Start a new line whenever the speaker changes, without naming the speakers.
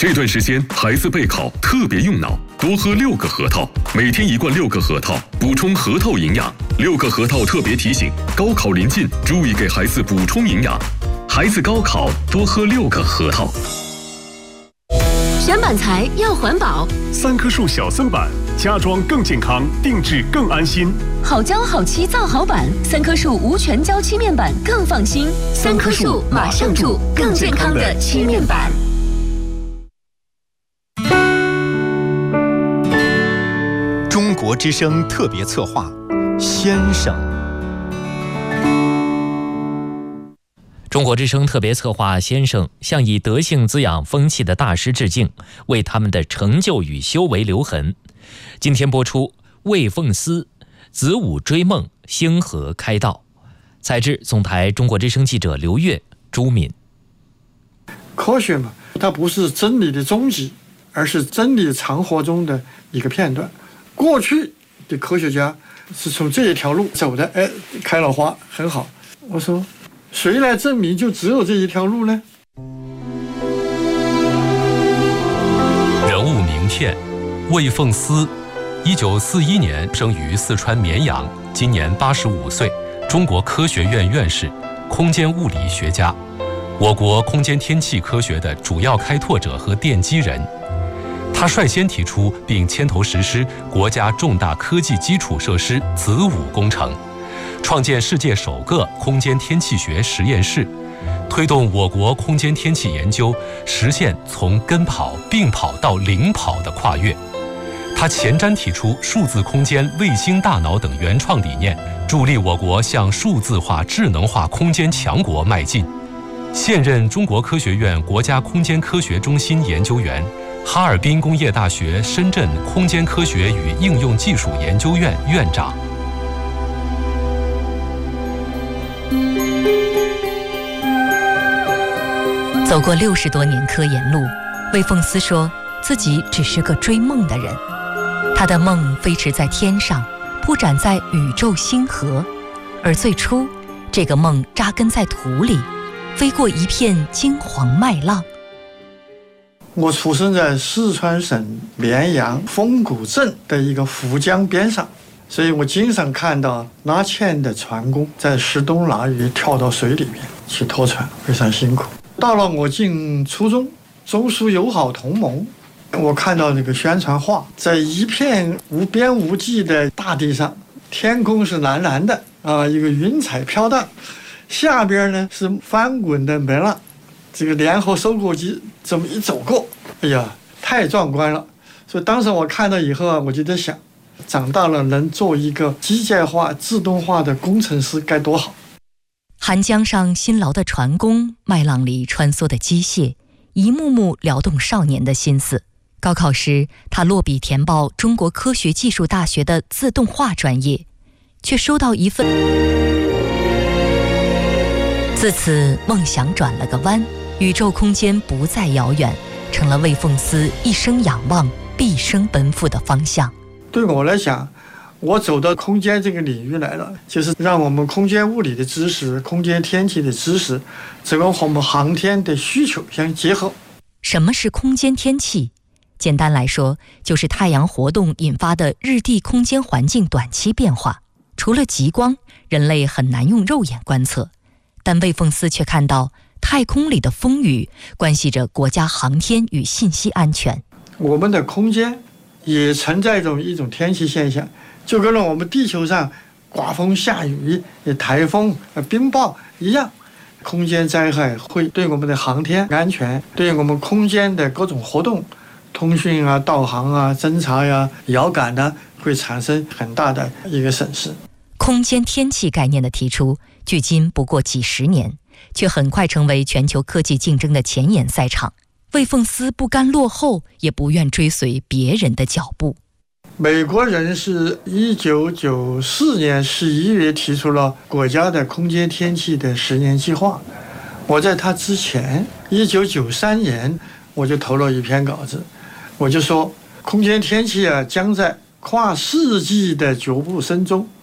这段时间孩子备考特别用脑，多喝6个核桃，每天1罐6个核桃，补充核桃营养。6个核桃特别提醒：高考临近，注意给孩子补充营养。孩子高考多喝6个核桃。
选板材要环保
，3棵树小森板，家装更健康，定制更安心。
好胶好漆造好板，3棵树无全胶漆面板更放心。3棵树马上住更健康的漆面板。
中国之声特别策划，先生。
中国之声特别策划先生向以德性滋养风气的大师致敬，为他们的成就与修为留痕。今天播出魏凤思子午追梦，星河开道。采制总台中国之声记者刘越、朱敏。
科学嘛，它不是真理的终极，而是真理长河中的一个片段。过去的科学家是从这一条路走的，开了花，很好。我说谁来证明就只有这一条路呢？
人物名片：魏凤思，1941年生于四川绵阳，今年85岁，中国科学院院士，空间物理学家，我国空间天气科学的主要开拓者和奠基人。他率先提出并牵头实施国家重大科技基础设施子午工程，创建世界首个空间天气学实验室，推动我国空间天气研究实现从跟跑、并跑到领跑的跨越。他前瞻提出数字空间、卫星大脑等原创理念，助力我国向数字化、智能化空间强国迈进。现任中国科学院国家空间科学中心研究员，哈尔滨工业大学深圳空间科学与应用技术研究院院长。
走过60多年科研路，魏凤思说自己只是个追梦的人。他的梦飞驰在天上，铺展在宇宙星河，而最初这个梦扎根在土里，飞过一片金黄麦浪。
我出生在四川省绵阳丰谷镇的一个涪江边上，所以我经常看到拉纤的船工在湿冬腊雨跳到水里面去拖船，非常辛苦。到了我进初中，中苏友好同盟，我看到那个宣传画，在一片无边无际的大地上，天空是蓝蓝的一个云彩飘荡，下边呢是翻滚的麦浪，这个联合收割机这么一走过，哎呀，太壮观了。所以当时我看到以后我就在想，长大了能做一个机械化、自动化的工程师该多好。
寒江上辛劳的船工，麦浪里穿梭的机械，一幕幕撩动少年的心思。高考时，他落笔填报中国科学技术大学的自动化专业，却收到一份。自此，梦想转了个弯，宇宙空间不再遥远，成了魏凤思一生仰望、毕生奔赴的方向。
对我来讲，我走到空间这个领域来了，就是让我们空间物理的知识、空间天气的知识，这个和我们航天的需求相结合。
什么是空间天气？简单来说，就是太阳活动引发的日地空间环境短期变化。除了极光，人类很难用肉眼观测，但魏凤思却看到太空里的风雨关系着国家航天与信息安全。
我们的空间也存在一种天气现象，就跟我们地球上刮风下雨、台风、冰雹一样，空间灾害会对我们的航天安全、对我们空间的各种活动，通讯啊、导航啊、侦察呀、遥感呢，会产生很大的一个损失。
空间天气概念的提出，距今不过几十年，却很快成为全球科技竞争的前沿赛场。魏凤思不甘落后，也不愿追随别人的脚步。
美国人是1994年11月提出了国家的空间天气的10年计划。我在他之前，1993年我就投了一篇稿子，我就说空间天气将在跨世纪的脚步声中